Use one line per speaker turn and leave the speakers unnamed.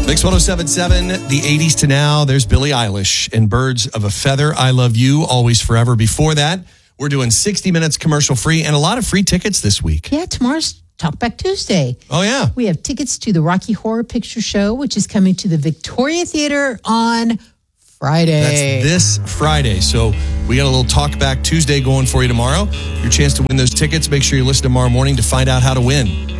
Mix 107.7, the 80s to now. There's Billie Eilish and Birds of a Feather. I Love You, Always Forever. Before that, we're doing 60 minutes commercial free and a lot of free tickets this week.
Yeah, tomorrow's Talkback Tuesday.
Oh, yeah.
We have tickets to the Rocky Horror Picture Show, which is coming to the Victoria Theater on Friday.
That's this Friday. So we got a little Talkback Tuesday going for you tomorrow. Your chance to win those tickets. Make sure you listen tomorrow morning to find out how to win.